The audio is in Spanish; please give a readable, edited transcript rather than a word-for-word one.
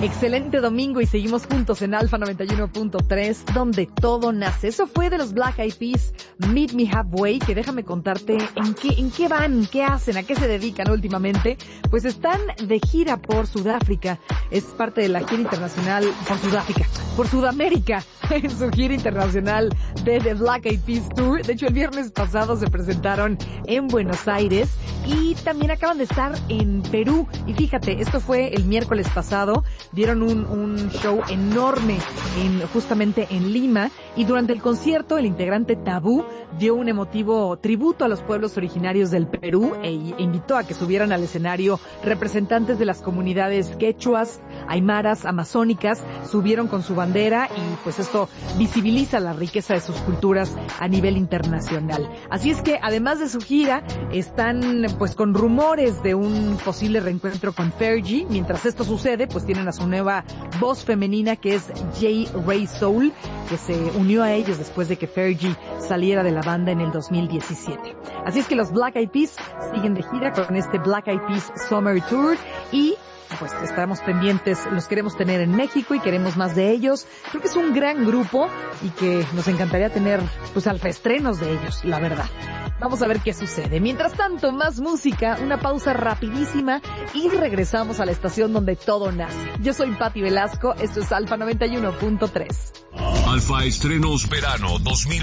Excelente domingo y seguimos juntos en Alfa 91.3, donde todo nace. Eso fue de los Black Eyed Peas, Meet Me Halfway, que déjame contarte en qué van, qué hacen, a qué se dedican últimamente. Pues están de gira por Sudáfrica. Es parte de la gira internacional por Sudamérica, en su gira internacional de The Black Eyed Peas Tour. De hecho, el viernes pasado se presentaron en Buenos Aires y también acaban de estar en Perú. Y fíjate, esto fue el miércoles pasado. Dieron un show enorme justamente en Lima, y durante el concierto el integrante Tabú dio un emotivo tributo a los pueblos originarios del Perú e invitó a que subieran al escenario representantes de las comunidades quechuas, aymaras, amazónicas. Subieron con su bandera y pues esto visibiliza la riqueza de sus culturas a nivel internacional. Así es que además de su gira están pues con rumores de un posible reencuentro con Fergie. Mientras esto sucede, pues tienen a su nueva voz femenina, que es J. Ray Soul, que se unió a ellos después de que Fergie saliera de la banda en el 2017. Así es que los Black Eyed Peas siguen de gira con este Black Eyed Peas Summer Tour y pues estamos pendientes, los queremos tener en México y queremos más de ellos. Creo que es un gran grupo y que nos encantaría tener pues alfaestrenos de ellos, la verdad. Vamos a ver qué sucede. Mientras tanto, más música, una pausa rapidísima y regresamos a la estación donde todo nace. Yo soy Patti Velasco, esto es Alfa 91.3. Alfa Estrenos Verano 2020.